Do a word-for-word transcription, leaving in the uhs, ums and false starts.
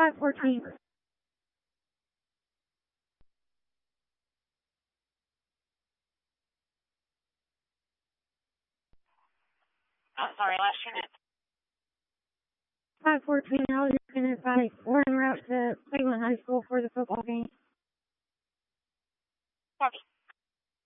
five fourteen. Oh, sorry, last unit. five fourteen, I was looking at five. We're en route to Cleveland High School for the football game. Copy.